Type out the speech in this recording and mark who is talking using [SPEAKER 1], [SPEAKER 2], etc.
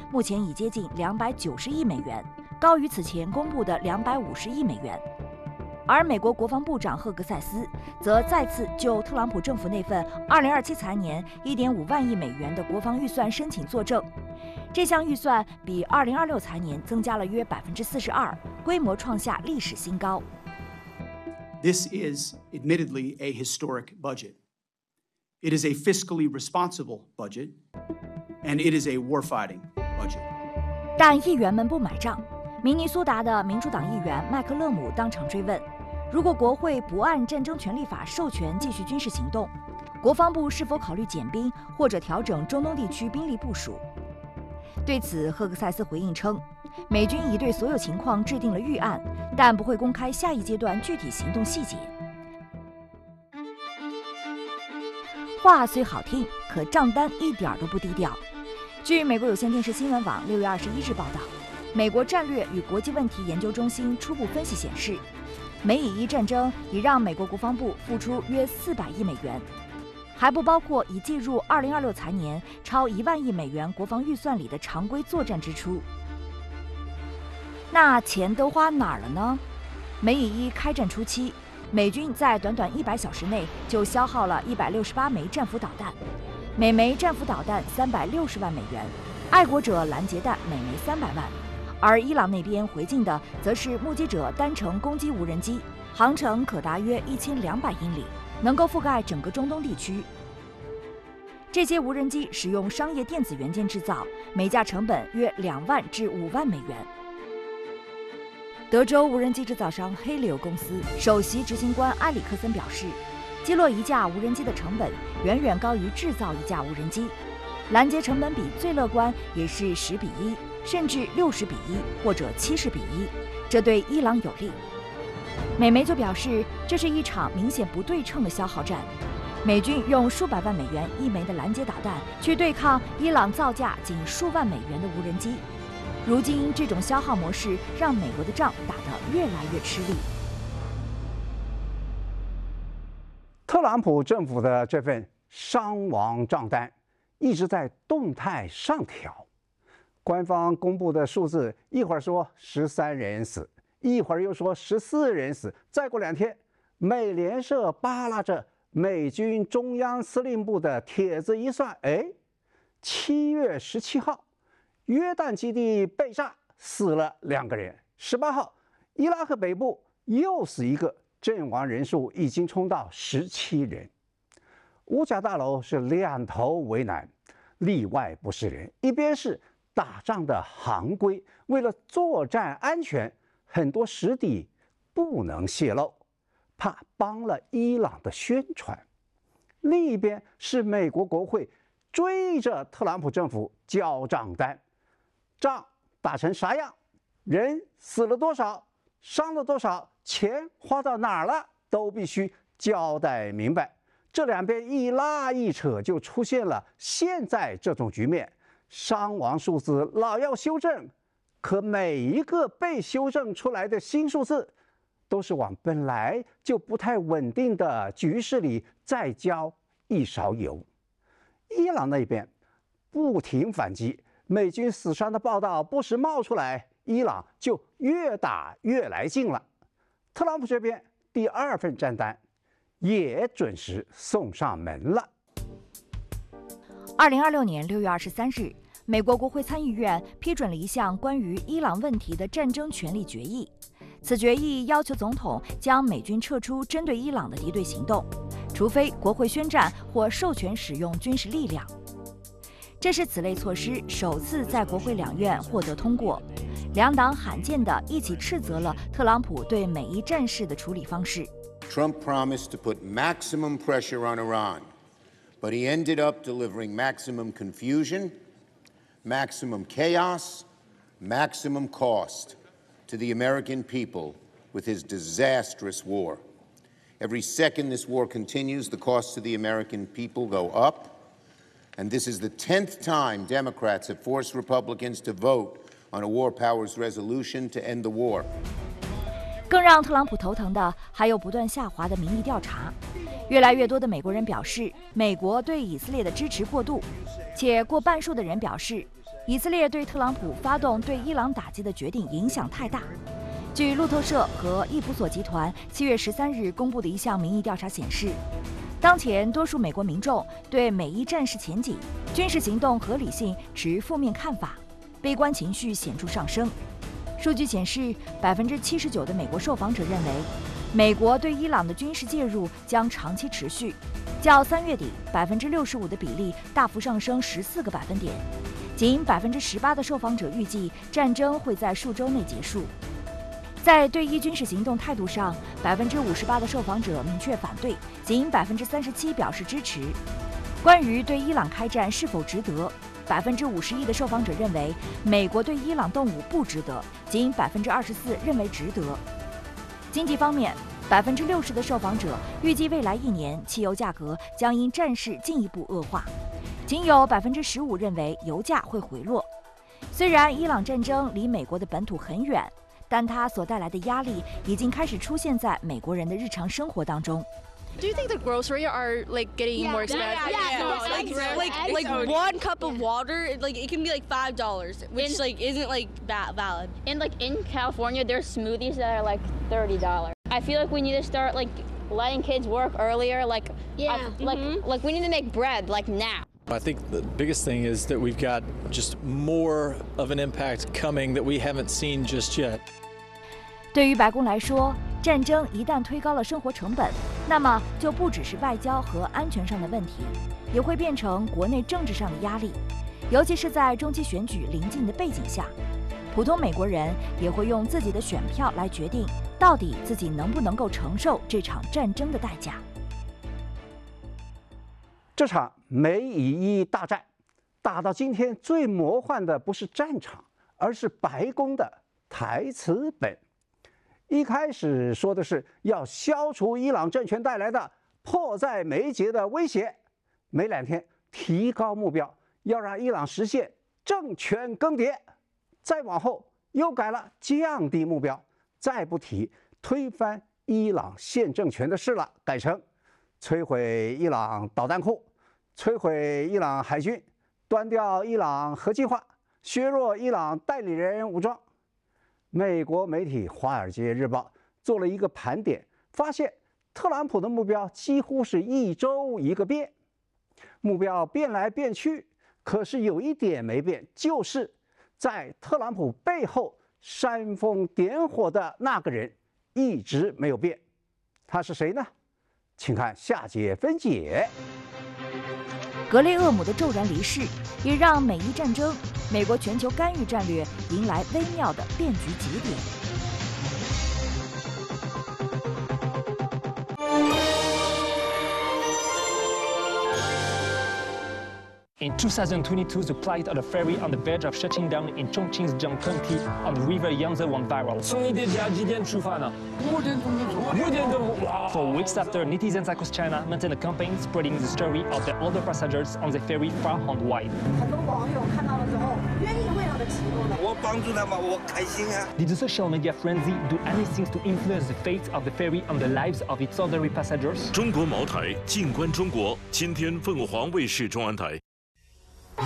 [SPEAKER 1] 目前已接近290亿美元，高于此前公布的250亿美元。而美国国防部长赫格塞斯则再次就特朗普政府那份2027财年1.5万亿美元的国防预算申请作证。这项预算比2026财年增加了约42%，规模创下历史新高。
[SPEAKER 2] This is admittedly a historic budget. It is a fiscally responsible budget, and it is a warfighting budget.
[SPEAKER 1] 但议员们不买账。明尼苏达的民主党议员麦克勒姆当场追问：如果国会不按战争权利法授权继续军事行动，国防部是否考虑减兵或者调整中东地区兵力部署？对此，赫格塞斯回应称，美军已对所有情况制定了预案，但不会公开下一阶段具体行动细节。话虽好听，可账单一点都不低调。据美国有线电视新闻网6月21日报道，美国战略与国际问题研究中心初步分析显示，美以伊战争已让美国国防部付出约400亿美元，还不包括已计入2026财年超1万亿美元国防预算里的常规作战支出。那钱都花哪儿了呢？美以伊开战初期，美军在短短100小时内就消耗了168枚战斧导弹，每枚战斧导弹360万美元，爱国者拦截弹每枚300万。而伊朗那边回敬的则是目击者单程攻击无人机，航程可达约1200英里，能够覆盖整个中东地区。这些无人机使用商业电子元件制造，每架成本约2万至5万美元。德州无人机制造商黑柳公司首席执行官埃里克森表示，击落一架无人机的成本远远高于制造一架无人机，拦截成本比最乐观也是10比1，甚至60比1或者70比1，这对伊朗有利。美媒就表示，这是一场明显不对称的消耗战。美军用数百万美元一枚的拦截导弹去对抗伊朗造价仅数万美元的无人机。如今，这种消耗模式让美国的仗打得越来越吃力。
[SPEAKER 3] 特朗普政府的这份伤亡账单一直在动态上调。官方公布的数字，一会儿说13人死，一会儿又说14人死，再过2天，美联社扒拉着美军中央司令部的帖子一算，7月17号，约旦基地被炸，死了2个人；18号，伊拉克北部又死1个，阵亡人数已经冲到17人。五角大楼是两头为难，里外不是人。一边是打仗的行规，为了作战安全，很多实底不能泄露，怕帮了伊朗的宣传；另一边是美国国会追着特朗普政府交账单，仗打成啥样，人死了多少，伤了多少，钱花到哪儿了，都必须交代明白。这两边一拉一扯，就出现了现在这种局面。伤亡数字老要修正，可每一个被修正出来的新数字，都是往本来就不太稳定的局势里再浇一勺油。伊朗那边不停反击，美军死伤的报道不时冒出来，伊朗就越打越来劲了。特朗普这边第2份账单也准时送上门了。
[SPEAKER 1] 2026年6月23日，美国国会参议院批准了一项关于伊朗问题的战争权利决议。此决议要求总统将美军撤出针对伊朗的敌对行动，除非国会宣战或授权使用军事力量。这是此类措施首次在国会两院获得通过，两党罕见地一起斥责了特朗普对美伊战事的处理方式。
[SPEAKER 4] Trump promised to put maximum pressure on Iran, but he ended up delivering maximum confusion, maximum chaos, maximum cost to the American people with his disastrous war. Every second this war continues, the costs to the American people go up. And this is the 10th time Democrats have forced Republicans to vote on a war powers resolution to end the war.
[SPEAKER 1] 更让特朗普头疼的还有不断下滑的民意调查。越来越多的美国人表示，美国对以色列的支持过度，且过半数的人表示， 以色列对特朗普发动对伊朗打击的决定影响太大。据路透社和易普索集团7月13日公布的一项民意调查显示，当前多数美国民众对美伊战事前景、军事行动合理性持负面看法，悲观情绪显著上升。数据显示，79%的美国受访者认为，美国对伊朗的军事介入将长期持续，较3月底65%的比例大幅上升14个百分点。仅18%的受访者预计战争会在数周内结束。在对伊军事行动态度上，58%的受访者明确反对，仅37%表示支持。关于对伊朗开战是否值得，51%的受访者认为美国对伊朗动武不值得，仅24%认为值得。经济方面，60%的受访者预计未来1年汽油价格将因战事进一步恶化，仅有15%认为油价会回落。虽然伊朗战争离美国的本土很远，但它所带来的压力已经开始出现在美国人的日常生活当中。
[SPEAKER 5] Do you think the groceries are like getting more expensive?
[SPEAKER 6] Yeah.
[SPEAKER 5] Like 1 cup of water, like it can be like $5, which like isn't like valid.
[SPEAKER 6] And like in California, there's smoothies that are like $30. I feel like we need to start like letting kids work earlier. Like like we need to make bread like now.
[SPEAKER 7] I think the biggest thing is that we've got just more of an impact coming that we haven't seen just yet.
[SPEAKER 1] 对于白宫来说，战争一旦推高了生活成本，那么就不只是外交和安全上的问题，也会变成国内政治上的压力。尤其是在中期选举临近的背景下，普通美国人也会用自己的选票来决定，到底自己能不能够承受这场战争的代价。
[SPEAKER 3] 这场美以伊大战，打到今天最魔幻的不是战场，而是白宫的台词本。一开始说的是要消除伊朗政权带来的迫在眉睫的威胁，没2天提高目标，要让伊朗实现政权更迭。再往后又改了降低目标，再不提推翻伊朗现政权的事了，改成摧毁伊朗导弹库，摧毁伊朗海军，端掉伊朗核计划，削弱伊朗代理人武装。美国媒体《华尔街日报》做了一个盘点，发现特朗普的目标几乎是一周一个变，目标变来变去，可是有一点没变，就是在特朗普背后煽风点火的那个人一直没有变。他是谁呢？请看下节分解。
[SPEAKER 1] 格雷厄姆的骤然离世，也让美伊战争、美国全球干预战略迎来微妙的变局节点。
[SPEAKER 8] In 2022, the plight of the ferry on the verge of shutting down in Chongqing County on the river Yangtze went viral.
[SPEAKER 9] 从你的家几点出发呢？5点钟就出发。5点钟，哇
[SPEAKER 8] For weeks after, netizens across China maintained a campaign spreading the story of the older passengers on the ferry far and wide.
[SPEAKER 10] 很多网友看到了之后，愿意为他的启动的。
[SPEAKER 9] 我帮助他们，我开心啊。
[SPEAKER 8] Did the social media frenzy do anything to influence the fate of the ferry and the lives of its ordinary passengers?
[SPEAKER 11] 中国茅台，静观中国。今天凤凰卫视中文台。